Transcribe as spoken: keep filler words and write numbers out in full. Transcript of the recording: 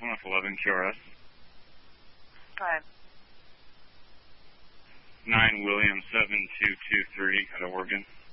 F eleven Q R S. Five. nine William seven two two three out of Oregon.